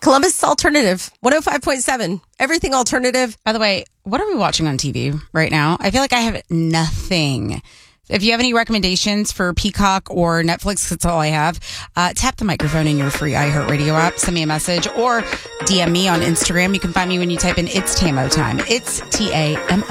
Columbus Alternative, 105.7. Everything alternative. By the way, what are we watching on TV right now? I feel like I have nothing. If you have any recommendations for Peacock or Netflix, that's all I have. Tap the microphone in your free iHeartRadio app. Send me a message or DM me on Instagram. You can find me when you type in It's Tamo Time. It's TAMO.